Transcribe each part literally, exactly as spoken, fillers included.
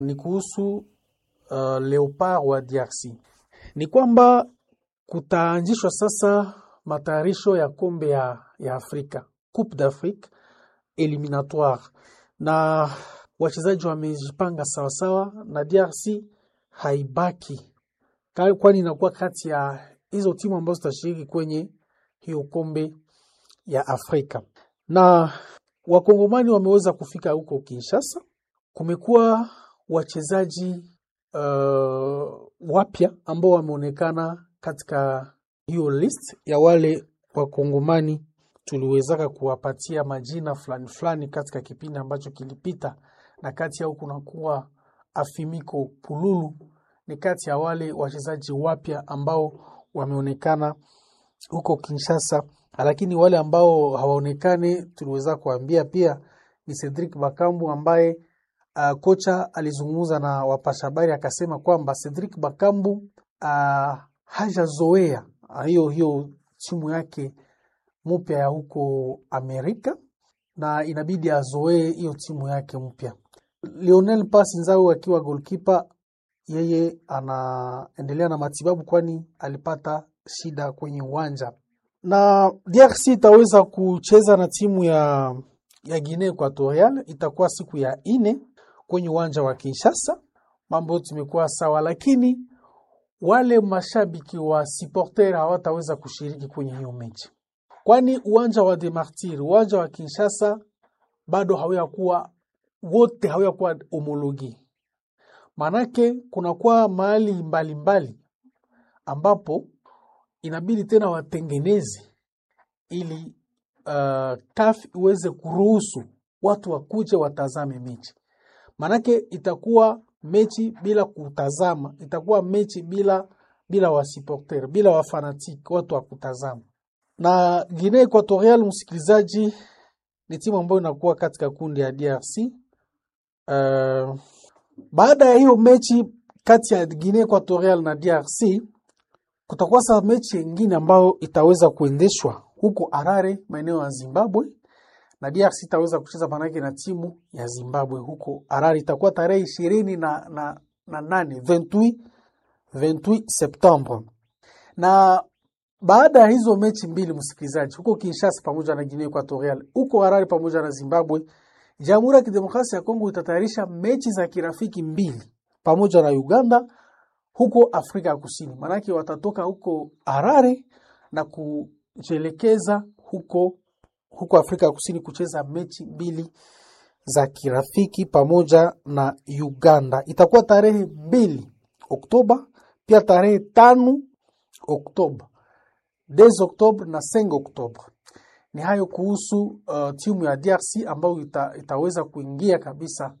ni kuhusu uh, Leopard wa D R C. Ni kwamba kutaanzishwa sasa matayarisho ya kombe ya, ya Afrika, Coupe d'Afrique eliminatoire, na wachezaji wamejipanga sawasawa, na D R C haibaki, kwani inakuwa kati ya hizo timu ambazo zitashiriki kwenye hiyo kombe ya Afrika. Na wakongomani wameweza kufika huko Kinshasa. Kumekuwa wachezaji uh, wapya ambao wameonekana katika hiyo list ya wale wakongomani tuliwezaka kuwapatia majina fulani fulani katika kipindi ambacho kilipita, na kati yao kunakuwa Afimiko Pululu, ni kati ya wale wachezaji wapya ambao wameonekana huko Kinshasa. Lakini wale ambao hawaonekane tuliweza kuambia pia ni Cedric Bakambu, ambaye uh, kocha alizungumza na wapasha habari akasema kwamba Cedric Bakambu uh, hajazoea hiyo hiyo timu yake mpya ya huko Amerika, na inabidi azoee hiyo timu yake mpya. Lionel Pasi Nzau akiwa goalkeeper, yeye anaendelea na matibabu kwani alipata shida kwenye uwanja. Na D R C itaweza kucheza na timu ya ya Guinea Equatorial, itakuwa siku ya ine kwenye uwanja wa Kinshasa. Mambo tumekuwa sawa, lakini wale mashabiki wa supporter hawataweza kushiriki kwenye hiyo mechi, kwani uwanja wa Demartir, uwanja wa Kinshasa bado hawayakuwa wote hawayakuwa homologi. Manake kunakuwa mahali mbalimbali ambapo inabidi tena watengeneze ili uh, C A F iweze kuruhusu watu wakuje watazame mechi. Manake itakuwa mechi bila kutazama, itakuwa mechi bila bila wasupporter, bila wafanatiki, watu wa kutazama. Na Guinea Equatorial, msikilizaji, ni timu ambayo inakuwa katika kundi ya D R C. Uh, baada ya hiyo mechi kati ya Guinea Equatorial na D R C, kutakuwa sasa mechi nyingine ambayo itaweza kuendeshwa huko Harare, maeneo ya Zimbabwe, na D R C itaweza kucheza manake na timu ya Zimbabwe huko Harare. Itakuwa tarehe ishirini na, na, na nane, vingt-huit Septembre. Na baada ya hizo mechi mbili, msikilizaji, huko Kinshasa pamoja na Guinea Equatorial, huko Harare pamoja na Zimbabwe, Jamhuri ya Kidemokrasia ya Kongo itatayarisha mechi za kirafiki mbili pamoja na Uganda huko Afrika ya Kusini. Manake watatoka huko Harare na kujelekeza huko huko Afrika ya Kusini kucheza mechi mbili za kirafiki pamoja na Uganda. Itakuwa tarehe mbili Oktoba, pia tarehe tano Oktoba, deux Oktoba na cinq Oktoba. Ni hayo kuhusu uh, timu ya D R C ambayo ita, itaweza kuingia kabisa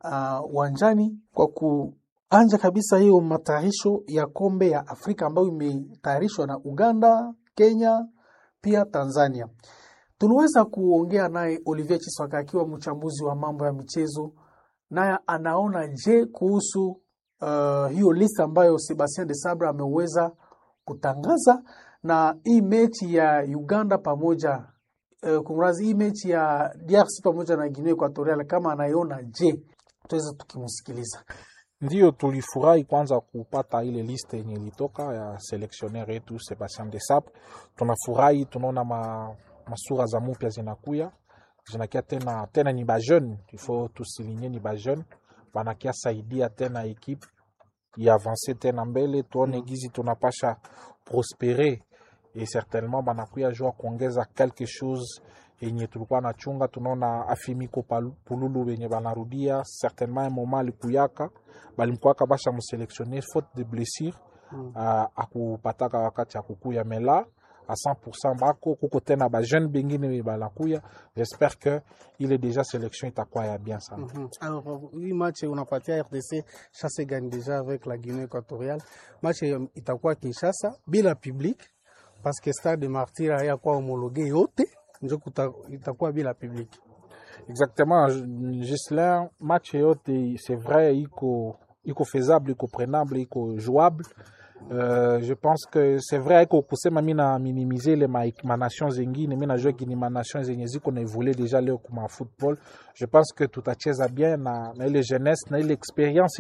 uwanjani uh, kwa kuanja kabisa hiyo matayarisho ya kombe ya Afrika ambayo imetayarishwa na Uganda, Kenya, pia Tanzania. Tuliweza kuongea naye Olivier Chiswaka akiwa mchambuzi wa mambo ya michezo, naye anaona je kuhusu uh, hiyo list ambayo Sebastien de Sabre ameweza kutangaza, na hii mechi ya Uganda pamoja uh, kumrazi hii mechi ya D R C pamoja na Guinea Equatorial, kama anaiona je. Tuweza tukimsikiliza. Ndio, tulifurahi kwanza kupata ile liste yenye ilitoka ya selectionnaire yetu Sebastien de Sabre. Tunafurahi, tunaona ma masura za mpya zinakuya, zinakia tena tena ni ba jeune, il faut tout souligner, ni ba jeune banakia saidia tena equipe ya avancer tena mbele, tuone gizi tunapasha prosperer, et certainement banakuya jua kuongeza quelque chose yenye tulikuwa na chunga. Tunaona Afimiko Pululu wenye banarudia, certainement un moment alikuyaka balimkwaka basha mselectionner faute de blessure mm. uh, akupataka wakati akukuya mela à cent pour cent bako kuko tena ba jeune bengine balakuya. J'espère que il est déjà sélection itakuwa ya bien ça. Mm-hmm. Alors oui, match unapatia R D C chasse gagne déjà avec la Guinée Équatoriale. Match itakuwa Kinshasa bila public parce que Stade de Martyr haya kwa homologué yote ndio itakuwa bila public. Exactement, Gislain, match yote c'est vrai iko iko faisable, iko prenable, iko jouable. Euh, je pense que c'est vrai que kusema mimi na minimiser les ma, ma nations zingine, mimi najua kini ma nations zenye ziko na évoluer déjà leo kuma football. Je pense que tutacheza bien na, na ile jeunesse na ile experience